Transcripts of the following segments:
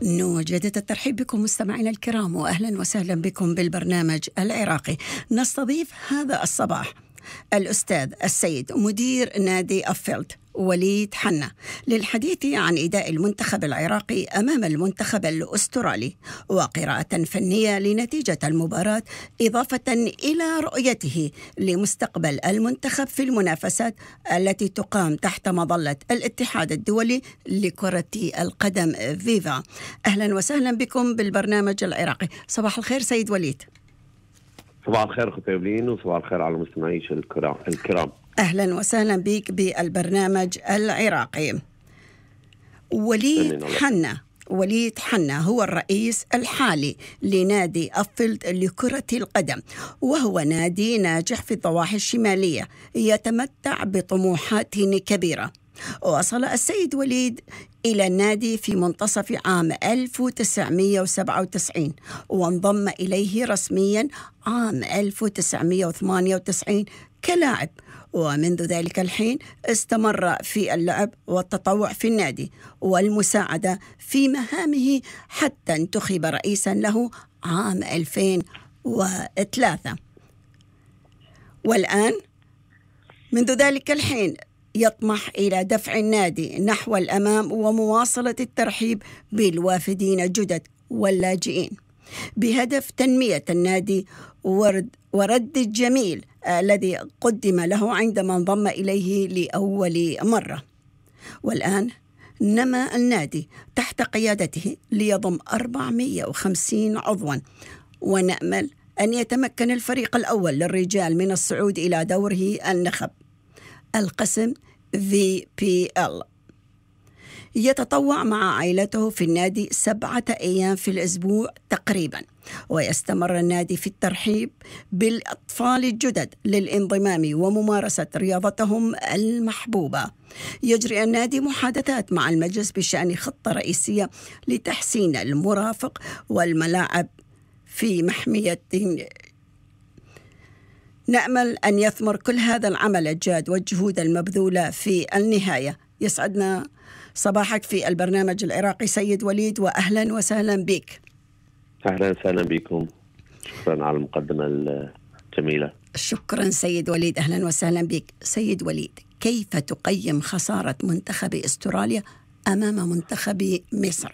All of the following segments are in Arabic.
نجدد الترحيب بكم مستمعينا الكرام، وأهلا وسهلا بكم بالبرنامج العراقي. نستضيف هذا الصباح الأستاذ السيد مدير نادي أفيلد وليد حنة للحديث عن أداء المنتخب العراقي أمام المنتخب الأسترالي وقراءة فنية لنتيجة المباراة، إضافة إلى رؤيته لمستقبل المنتخب في المنافسات التي تقام تحت مظلة الاتحاد الدولي لكرة القدم فيفا. أهلا وسهلا بكم بالبرنامج العراقي. صباح الخير سيد وليد. صباح الخير أخوتي إيفلين، وصباح الخير على المستمعين الكرام. أهلا وسهلا بك بالبرنامج العراقي. وليد حنة هو الرئيس الحالي لنادي أفيلد لكرة القدم، وهو نادي ناجح في الضواحي الشمالية يتمتع بطموحات كبيرة. وصل السيد وليد إلى النادي في منتصف عام 1997 وانضم إليه رسميا عام 1998 كلاعب، ومنذ ذلك الحين استمر في اللعب والتطوع في النادي والمساعدة في مهامه حتى انتخب رئيسا له عام 2003. والآن منذ ذلك الحين يطمح إلى دفع النادي نحو الأمام ومواصلة الترحيب بالوافدين الجدد واللاجئين بهدف تنمية النادي ورد الجميل الذي قدم له عندما انضم إليه لأول مرة. والآن نما النادي تحت قيادته ليضم 450 عضوا، ونأمل أن يتمكن الفريق الأول للرجال من الصعود إلى دوره النخب القسم VPL. يتطوع مع عائلته في النادي 7 أيام في الأسبوع تقريبا، ويستمر النادي في الترحيب بالأطفال الجدد للانضمام وممارسة رياضتهم المحبوبة. يجري النادي محادثات مع المجلس بشأن خطة رئيسية لتحسين المرافق والملاعب في محمية. نأمل أن يثمر كل هذا العمل الجاد والجهود المبذولة في النهاية. يسعدنا صباحك في البرنامج العراقي سيد وليد، وأهلا وسهلا بك. أهلا وسهلا بكم، شكرا على المقدمة الجميلة. شكرا سيد وليد، أهلا وسهلا بك. سيد وليد، كيف تقيم خسارة منتخب أستراليا أمام منتخب مصر؟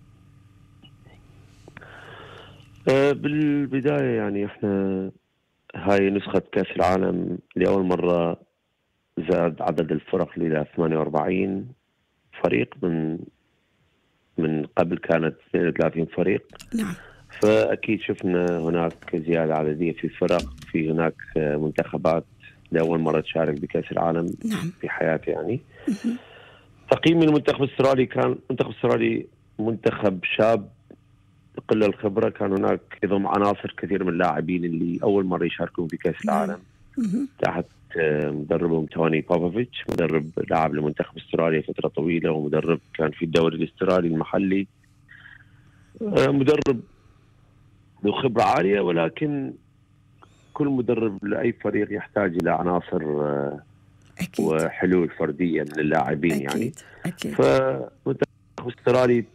بالبداية يعني احنا هاي نسخة كأس العالم لأول مرة زاد عدد الفرق إلى 48 فريق، من قبل كانت 32 فريق. نعم. فأكيد شفنا هناك زيادة عددية في الفرق، في هناك منتخبات لأول مرة تشارك بكأس العالم. نعم. في حياتي يعني. تقييم المنتخب الأسترالي، كان منتخب أسترالي منتخب شاب قل الخبرة، كان هناك يضم عناصر كثير من اللاعبين اللي أول مرة يشاركون في كأس العالم تحت مدربهم توني بوبوفيتش، مدرب لاعب لمنتخب استراليا فترة طويلة، ومدرب كان في الدوري الاسترالي المحلي، مدرب له خبرة عالية. ولكن كل مدرب لأي فريق يحتاج إلى عناصر أكيد. وحلول فردية من اللاعبين. أكيد. يعني أكيد. فمنتخب استرالي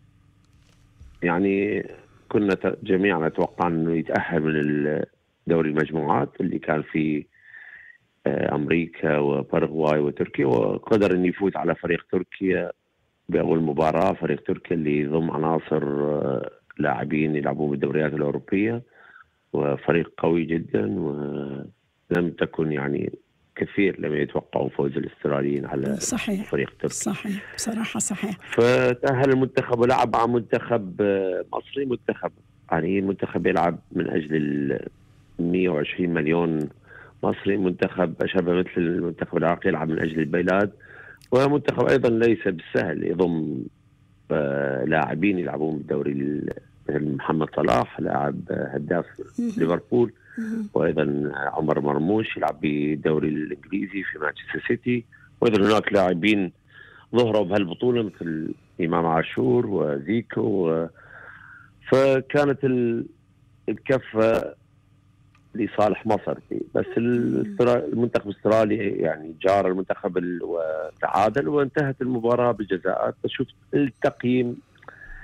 يعني كنا جميعا نتوقع أنه يتأهل من دوري المجموعات اللي كان في أمريكا وباراغواي وتركيا، وقدر أن يفوت على فريق تركيا بأول مباراة. فريق تركيا اللي يضم عناصر لاعبين يلعبون بالدوريات الأوروبية، وفريق قوي جدا، ولم تكن يعني كثير لم يتوقعوا فوز الاستراليين على صحيح. فريق تركيا. صحيح، بصراحة صحيح. فتأهل المنتخب ولعب مع منتخب مصري، منتخب يعني منتخب يلعب من أجل 120 مليون مصري، منتخب شبه مثل المنتخب العراقي يلعب من أجل البلاد، ومنتخب أيضا ليس بالسهل يضم لاعبين يلعبون بالدوري مثل محمد صلاح لاعب هداف ليفربول، وأيضا عمر مرموش يلعب بالدوري الإنجليزي في مانشستر سيتي، وأيضا هناك لاعبين ظهروا بهالبطولة مثل إمام عاشور وزيكو. فكانت الكفة لصالح مصر فيه. بس المنتخب الاسترالي يعني جار المنتخب وتعادل، وانتهت المباراة بالجزاءات. فشفت التقييم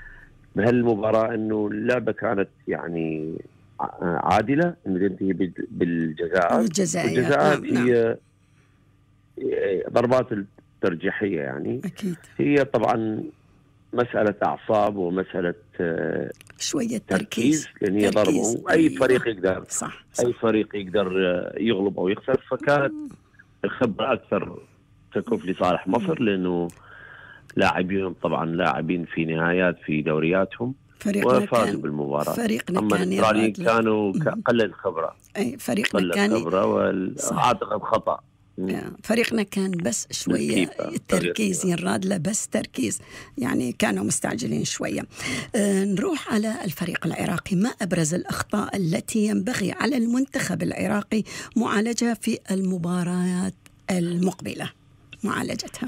بهالمباراة انه اللعبة كانت يعني عادلة، انه تنتهي بالجزاءات. والجزاءات هي ضربات الترجيحية يعني. أكيد. هي طبعا مسألة أعصاب ومسألة شوية تركيز، لأن هي ضربة وأي فريق يقدر صح. أي فريق يقدر يغلب أو يخسر. فكانت الخبرة أكثر تكف لصالح مصر، لأنه لاعبين طبعا لاعبين في نهايات في دورياتهم وفازوا بالمباراة. أما الأستراليين كانوا قلل الخبرة. أي فريقنا كان الخبرة وأعتقد خطأ. فريقنا كان بس شوية تركيز ينراد له، بس تركيز يعني كانوا مستعجلين شوية. نروح على الفريق العراقي. ما أبرز الأخطاء التي ينبغي على المنتخب العراقي معالجها في المباريات المقبلة؟ معالجتها.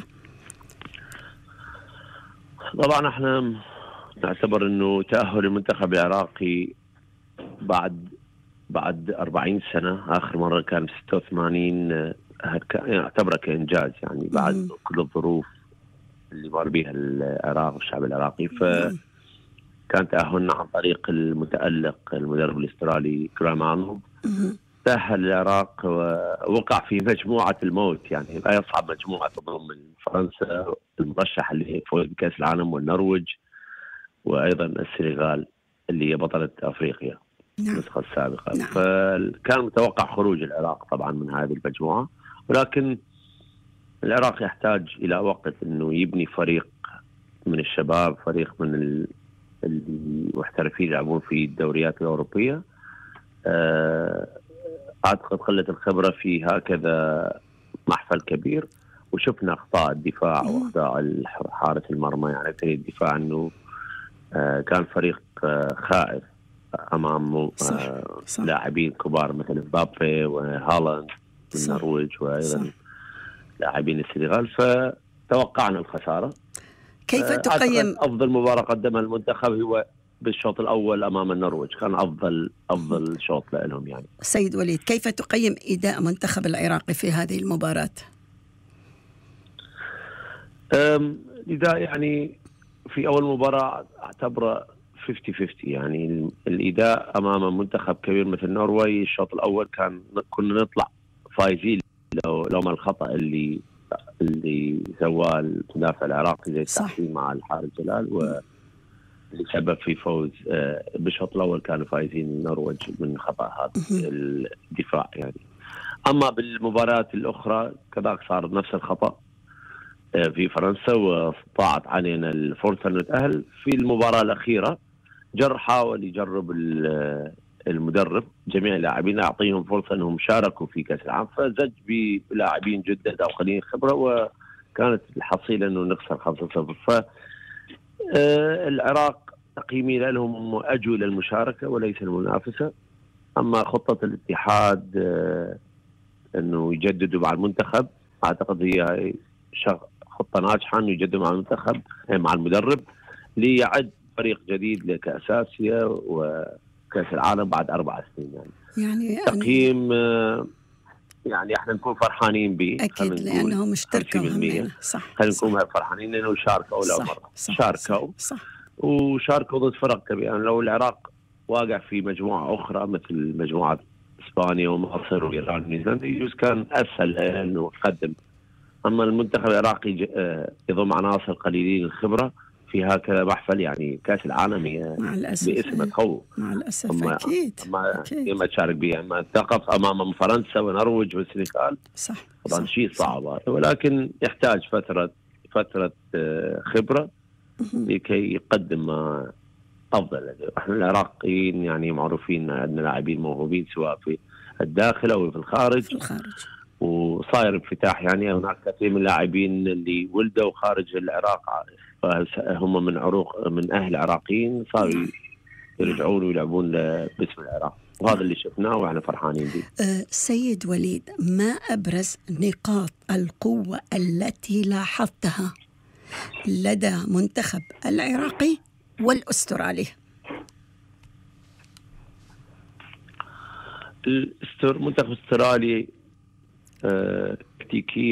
طبعا احنا نعتبر انه تأهل المنتخب العراقي بعد 40 سنة، آخر مرة كان 86، اعتبره كإنجاز يعني بعد كل الظروف اللي مر بها العراق والشعب العراقي. فكان تأهلنا عن طريق المتألق المدرب الأسترالي جرام أرنولد. تأهل العراق ووقع في مجموعة الموت، يعني لا يصعب مجموعة تضم فرنسا المرشح اللي فوز بكأس العالم، والنرويج، وأيضا السنغال اللي هي بطلة أفريقيا النسخة السابقة. فكان متوقع خروج العراق طبعا من هذه المجموعة، ولكن العراق يحتاج إلى وقت أنه يبني فريق من الشباب، فريق من المحترفين يلعبون في الدوريات الأوروبية. أعتقد قلة الخبرة في هكذا محفل كبير، وشفنا أخطاء الدفاع وأخطاء حارس المرمى. يعني الدفاع أنه كان فريق خائف أمام لاعبين كبار مثل مبابي وهالاند من النرويج، وأيضا لاعبين السنغال، فتوقعنا الخسارة. كيف تقيم أفضل مباراة قدمها المنتخب هو بالشوط الأول أمام النرويج، كان أفضل شوط لهم يعني. سيد وليد، كيف تقيم أداء منتخب العراقي في هذه المباراة؟ الأداء يعني في أول مباراة أعتبره 50-50 يعني. الأداء أمام منتخب كبير مثل النرويج الشوط الأول كنا نطلع فايزين لو ما الخطأ اللي سواه المدافع العراقي زي التحكيم مع الحارس جلال، واللي سبب في فوز. بالشوط الأول كانوا فايزين النرويج من خطأ هذا الدفاع يعني. أما بالمباريات الأخرى كذلك صار نفس الخطأ في فرنسا، وضاعت علينا الفرصة أن نتأهل. في المباراة الأخيرة حاول يجرب المدرب جميع اللاعبين أعطيهم فرصة أنهم شاركوا في كأس العالم، فزج بلاعبين جدد أو قليل خبرة، وكانت الحصيلة أنه نخسر 5-0. فالعراق تقييمي لهم أجوا للمشاركة وليس المنافسة. أما خطة الاتحاد أنه يجددوا مع المنتخب، أعتقد هي خطة ناجحة أنه يجددوا مع المنتخب مع المدرب ليعد فريق جديد لكأس آسيا وكأس العالم بعد 4 سنين يعني تقييم يعني احنا نكون فرحانين به أكيد، لأنهم اشتركوا همين. صح. خلينا نكون فرحانين لأنه شاركوا أول مرة. شاركوا وشاركوا ضد فرق كبيرة. يعني لو العراق واقع في مجموعة أخرى مثل مجموعة إسبانيا ومصر وإيران ونيوزيلندا يجوز كان أسهل أنه يقدم. أما المنتخب العراقي يضم عناصر قليلين الخبرة في هكذا محفل يعني كأس العالم، هي باسم تخوف مع الأسف. أكيد ما تشارك بها، ما تقف أمام فرنسا ونرويج والسنغال. صح. طبعا شيء صعب، ولكن يحتاج فترة خبرة لكي يقدم أفضل. احنا العراقيين يعني معروفين عندنا لاعبين موهوبين سواء في الداخل أو في الخارج. وصاير انفتاح يعني. هناك كثير من اللاعبين اللي ولدوا خارج العراق فهم من أهل عراقيين صاروا يرجعون ويلعبون باسم العراق، وهذا اللي شفناه وإحنا فرحانين به. سيد وليد، ما أبرز نقاط القوة التي لاحظتها لدى منتخب العراقي والأسترالي؟ المنتخب الأسترالي تكتيكيا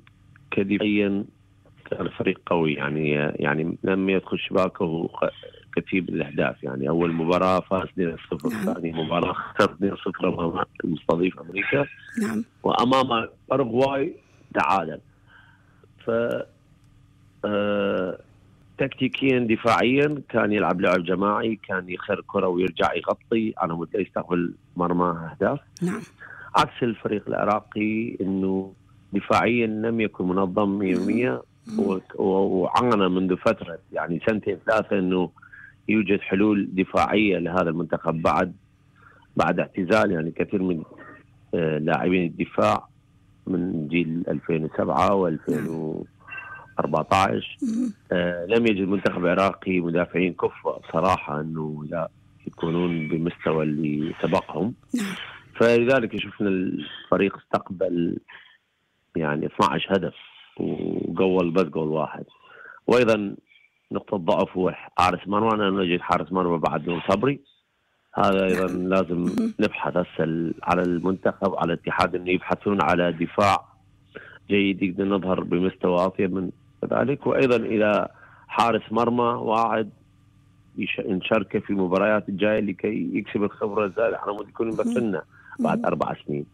كدفاعيا كان فريق قوي يعني لما يدخل شباكه كثير من الأهداف. يعني أول مباراة فاز 2-0، ثاني مباراة خسر 2-0 أمام المستضيف أمريكا، نعم، وأمام أوروغواي تعادل. ف تكتيكيا دفاعيا كان يلعب لعب جماعي، كان يخسر كرة ويرجع يغطي على مود يستقبل مرمى أهداف. نعم، عكس الفريق العراقي إنه دفاعيا لم يكن منظم 100%، وعانى منذ فترة يعني 2-3 إنه يوجد حلول دفاعية لهذا المنتخب بعد اعتزال يعني كثير من لاعبين الدفاع من جيل 2007 و2014. لم يجد المنتخب العراقي مدافعين كفء بصراحة إنه يكونون بمستوى اللي سبقهم. فلذلك شفنا الفريق استقبل يعني 12 هدف وقول بس جول واحد. وأيضا نقطة ضعف هو حارس مرمى، أنا نجد حارس مرمى بعد نور صبري. هذا أيضا لازم نبحث هسه على المنتخب على الاتحاد إنه يبحثون على دفاع جيد يقدر نظهر بمستوى أطيب من ذلك. وأيضا إلى حارس مرمى واعد نشاركه في مباريات الجاية لكي يكسب الخبرة الزائدة على مود يكون بسنة بعد 4 سنين.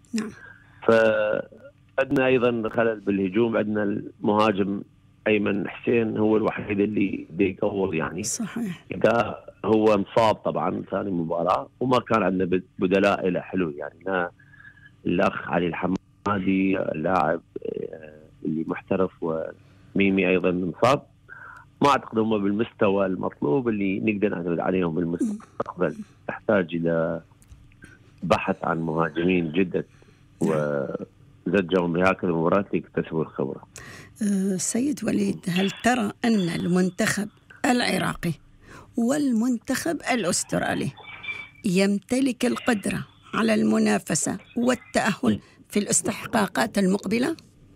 فعندنا أيضا خلل بالهجوم، عندنا المهاجم أيمن حسين هو الوحيد اللي يقول يعني صحيح. إذا هو مصاب طبعا ثاني مباراة وما كان عندنا بدلاء إلى حلو يعني. الأخ علي الحمادي لاعب اللي محترف، وميمي أيضا مصاب، ما أعتقد هم بالمستوى المطلوب اللي نقدر نعتمد عليهم بالمستقبل. تحتاج إلى بحث عن مهاجمين جدد وزجهم بهكذا المباراة ليكتسبوا الخبرة. سيد وليد، هل ترى أن المنتخب العراقي والمنتخب الأسترالي يمتلك القدرة على المنافسة والتأهل في الاستحقاقات المقبلة؟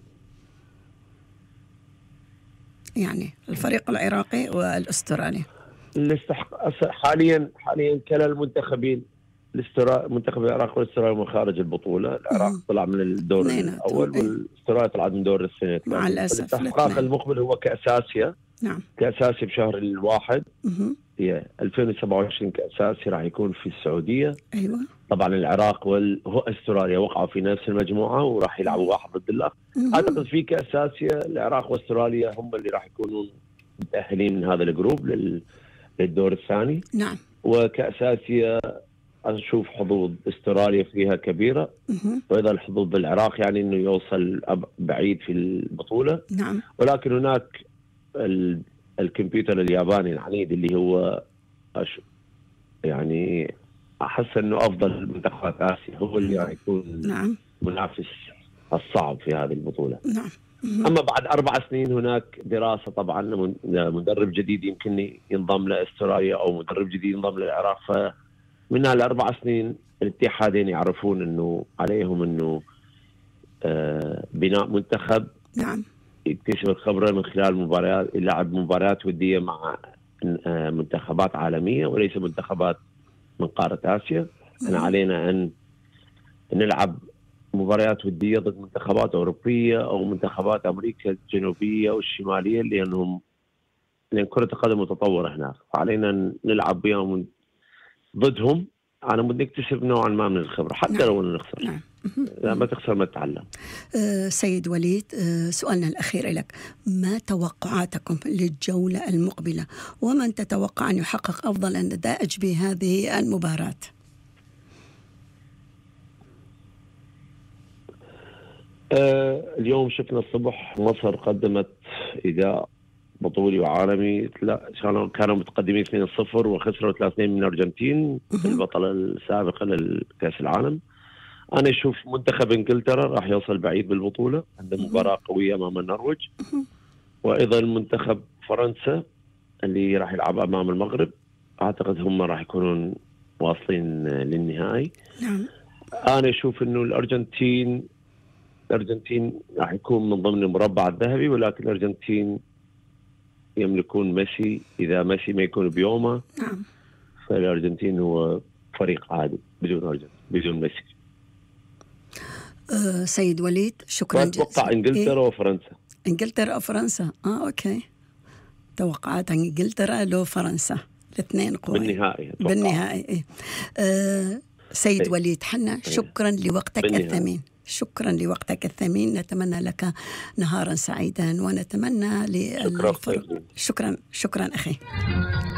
يعني الفريق العراقي والأسترالي حاليا كلا المنتخبين منتخب العراق والاسترالي من خارج البطولة. العراق طلع من الدور الأول والاسترالي طلع من دور الثاني. مع الأسف الاستحقاق المقبل هو كأس آسيا. نعم. كأس آسيا بشهر الواحد هي 2027. كأس آسيا راح يكون في السعودية. أيوة. طبعا العراق واستراليا وقعوا في نفس المجموعة وراح يلعبوا واحد ضد الآخر. أعتقد في كأس آسيا العراق واستراليا هم اللي راح يكونون متأهلين من هذا الجروب للدور الثاني. نعم. وكأس آسيا أشوف حظوظ استراليا فيها كبيرة، وأيضا الحظوظ بالعراق يعني إنه يوصل بعيد في البطولة. نعم. ولكن هناك الكمبيوتر الياباني العنيد اللي هو يعني أحس إنه أفضل منتخبات آسيا هو اللي راح يكون نعم. منافس الصعب في هذه البطولة. نعم. أما بعد 4 سنين هناك دراسة طبعا مدرب جديد يمكن ينضم لاستراليا أو مدرب جديد ينضم للعراق. فمن ال4 سنين الاتحادين يعرفون إنه عليهم إنه بناء منتخب. نعم. يكتسب الخبرة من خلال مباريات، يلعب مباريات ودية مع منتخبات عالمية وليس منتخبات من قارة آسيا. أنا علينا أن نلعب مباريات ودية ضد منتخبات أوروبية أو منتخبات أمريكا الجنوبية والشمالية لأن كرة القدم متطورة هناك، فعلينا نلعب بهم ضدهم. أنا بدي أكتسب نوعا ما من الخبرة حتى لو نخسر. نعم. ما تخسر ما تتعلم. سيد وليد، سؤالنا الأخير لك، ما توقعاتكم للجولة المقبلة ومن تتوقع أن يحقق أفضل النتائج بهذه المباراة؟ اليوم شفنا الصبح مصر قدمت إداء بطولي وعالمي. كانوا متقدمين 2-0 وخسروا 3-2 من الأرجنتين البطلة السابقة للكأس العالم. أنا أشوف منتخب إنجلترا راح يوصل بعيد بالبطولة، عنده مباراة قوية أمام النرويج. وأيضا منتخب فرنسا اللي راح يلعب أمام المغرب، أعتقد هم راح يكونون واصلين للنهائي. نعم. أنا أشوف إنه الأرجنتين راح يكون من ضمن المربع الذهبي، ولكن الأرجنتين يملكون ميسي. إذا ميسي ما يكون بيومه نعم. فالأرجنتين هو فريق عادي بدون ميسي. سيد وليد، شكرا جزيلا. أتوقع إنجلترا وفرنسا. إنجلترا وفرنسا. أوكي. توقعات إنجلترا لو فرنسا. الاثنين قوي بالنهائي بالنهائي. سيد وليد حنا، شكرا لوقتك الثمين، شكرا لوقتك الثمين. نتمنى لك نهارا سعيدا ونتمنى للفرق. شكرا أخي.